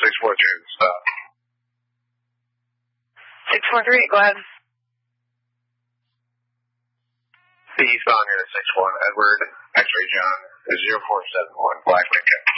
643, stop. 643, go ahead. Eastbound here at 61, Edward, X-ray John, 0471, Black Lincoln.